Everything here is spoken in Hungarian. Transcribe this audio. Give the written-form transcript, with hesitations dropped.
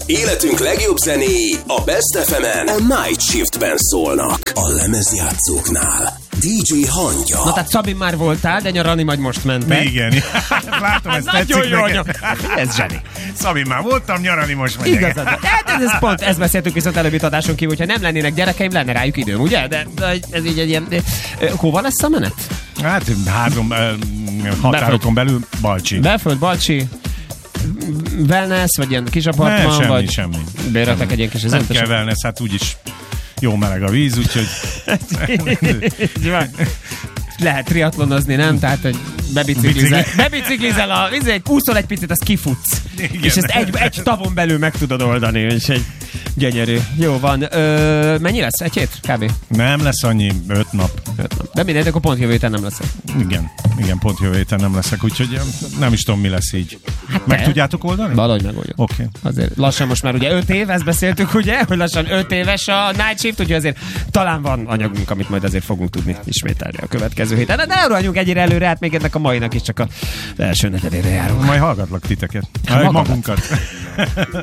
Életünk legjobb zenéi a Best FM-en a Night Shift-ben szólnak. A lemezjátszóknál DJ Hangya. Na tehát Szabin már voltál, de nyaralni majd most mentek. Igen. Látom, ez tetszik neked. Ez zseni. Szabin, már voltam, nyaralni most megyek. Igazad. Ez pont, ezt beszéltünk viszont előbbi adáson kívül, hogyha nem lennének gyerekeim, lenne rájuk időm, ugye? De ez így egy ilyen... Hova lesz a menet? Hát házom határokon belül Balcsi. Belföld, Balcsi, wellness, vagy ilyen kis apartman, vagy... semmi. Béreltek egy ilyen kis... Nem kell wellness, hát úgyis jó meleg a víz, úgyhogy... Lehet triatlonozni, nem? Tehát, hogy bebiciklizel úszol egy picit, azt kifutsz. Igen. És ezt egy tavon belül meg tudod oldani, és egy gyönyörű. Jó van. Mennyi lesz? Egy hét? Kb. Nem lesz annyi, 5 nap. De mindegy, akkor pont jövő héten nem leszek. Igen, pont jövő héten nem leszek, úgyhogy nem is tudom, mi lesz így. Hát meg tudjátok oldani? Valahogy megoldjuk. Oké. Azért lassan most már ugye 5 év, ezt beszéltük ugye, hogy lassan 5 éves a Night Shift, úgyhogy azért talán van anyagunk, amit majd azért fogunk tudni ismételni a következő héten. De ne rohanjunk egyre előre, hát még ennek a mainak is csak az első negyedére járunk. Majd hallgatlak titeket. Magunkat.